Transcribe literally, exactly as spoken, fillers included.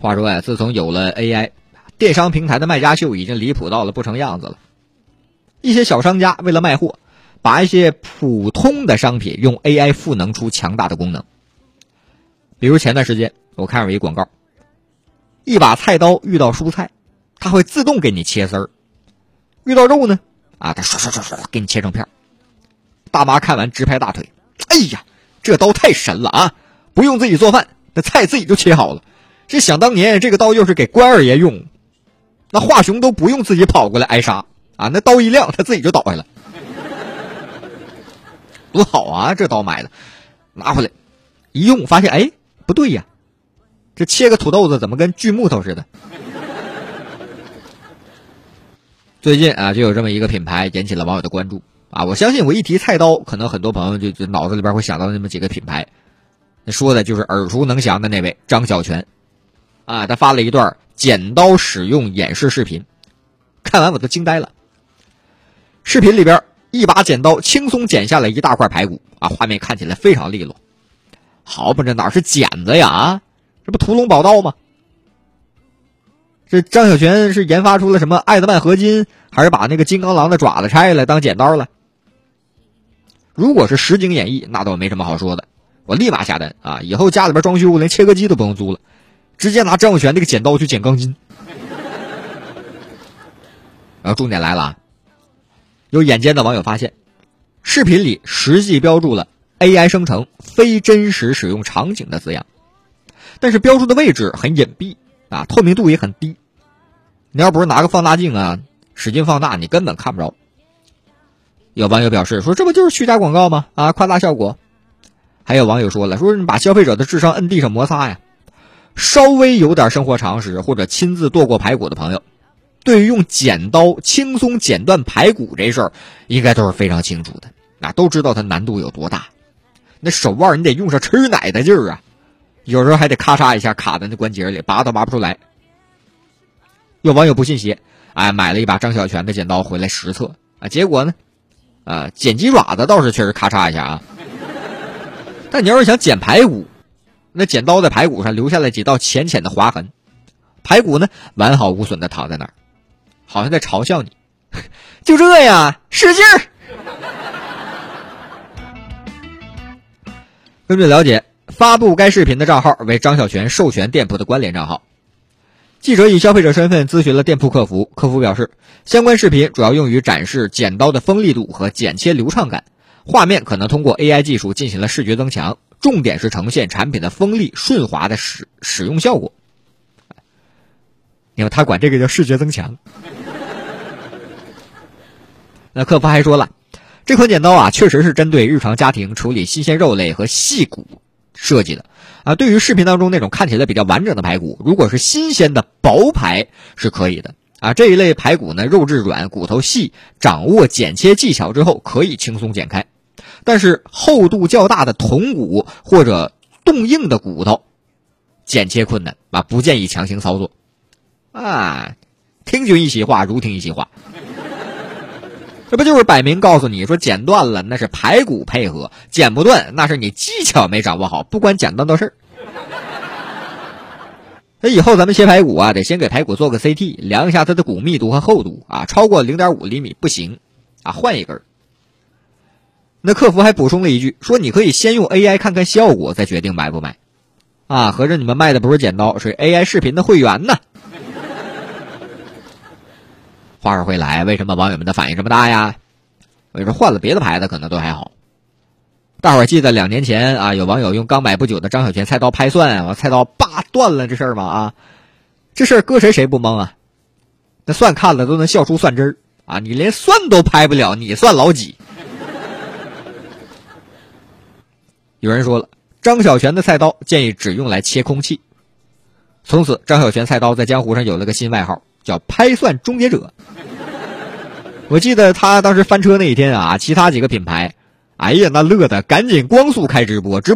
话说呀，自从有了 A I， 电商平台的卖家秀已经离谱到了不成样子了。一些小商家为了卖货，把一些普通的商品用 A I 赋能出强大的功能。比如前段时间我看过一广告，一把菜刀遇到蔬菜，它会自动给你切丝儿；遇到肉呢，啊，它唰唰唰唰给你切成片。大妈看完直拍大腿，哎呀，这刀太神了啊！不用自己做饭，那菜自己就切好了。这想当年这个刀就是给关二爷用，那华雄都不用自己跑过来挨杀啊，那刀一亮他自己就倒下了。多好啊，这刀买的，拿回来一用发现，哎，不对呀，这切个土豆子怎么跟锯木头似的。最近啊，就有这么一个品牌引起了网友的关注啊。我相信我一提菜刀，可能很多朋友就就脑子里边会想到那么几个品牌，那说的就是耳熟能详的那位张小泉啊。他发了一段剪刀使用演示视频，看完我都惊呆了。视频里边一把剪刀轻松剪下来一大块排骨啊，画面看起来非常利落。好不，这哪是剪子呀啊，这不屠龙宝刀吗？这张小泉是研发出了什么艾德曼合金，还是把那个金刚狼的爪子拆了当剪刀了？如果是实景演绎，那倒没什么好说的，我立马下单啊！以后家里边装修连切割机都不用租了，直接拿张小泉那个剪刀去剪钢筋。然后重点来了啊！有眼尖的网友发现，视频里实际标注了 A I 生成非真实使用场景的字样，但是标注的位置很隐蔽啊，透明度也很低。你要不是拿个放大镜啊，使劲放大，你根本看不着。有网友表示说，这不就是虚假广告吗？啊，夸大效果。还有网友说了，说你把消费者的智商摁地上摩擦呀。稍微有点生活常识或者亲自剁过排骨的朋友，对于用剪刀轻松剪断排骨这事儿，应该都是非常清楚的，那都知道它难度有多大。那手腕你得用上吃奶的劲儿啊，有时候还得咔嚓一下卡在那关节里，拔都拔不出来。有网友不信邪，哎，买了一把张小泉的剪刀回来实测啊，结果呢，啊，剪鸡爪子倒是确实咔嚓一下啊，但你要是想剪排骨，那剪刀在排骨上留下了几道浅浅的划痕，排骨呢完好无损的躺在那儿，好像在嘲笑你，就这呀，使劲儿。根据了解，发布该视频的账号为张小泉授权店铺的关联账号。记者以消费者身份咨询了店铺客服，客服表示，相关视频主要用于展示剪刀的锋利度和剪切流畅感，画面可能通过 A I 技术进行了视觉增强，重点是呈现产品的锋利顺滑的使使用效果。因为他管这个叫视觉增强。那客服还说了，这款剪刀啊，确实是针对日常家庭处理新鲜肉类和细骨设计的啊。对于视频当中那种看起来比较完整的排骨，如果是新鲜的薄排是可以的啊。这一类排骨呢，肉质软，骨头细，掌握剪切技巧之后可以轻松剪开。但是厚度较大的筒骨或者冻硬的骨头，剪切困难啊，不建议强行操作啊。听君一席话，如听一席话。这不就是摆明告诉你说，剪断了那是排骨配合，剪不断那是你技巧没掌握好，不管剪断的事儿。那以后咱们切排骨啊，得先给排骨做个 C T， 量一下它的骨密度和厚度啊，超过 零点五厘米不行啊，换一根。那客服还补充了一句，说你可以先用 A I 看看效果，再决定买不买啊。合着你们卖的不是剪刀，是 A I 视频的会员呢。话说回来，为什么网友们的反应这么大呀？我说换了别的牌子可能都还好。大伙儿记得两年前啊，有网友用刚买不久的张小泉菜刀拍蒜，菜刀叭断了这事儿吗？啊，这事儿搁谁谁不懵啊？那蒜看了都能笑出蒜汁儿啊！你连蒜都拍不了，你算老几？有人说了，张小泉的菜刀建议只用来切空气。从此，张小泉菜刀在江湖上有了个新外号，叫拍蒜终结者。我记得他当时翻车那一天啊，其他几个品牌，哎呀，那乐的赶紧光速开直播，直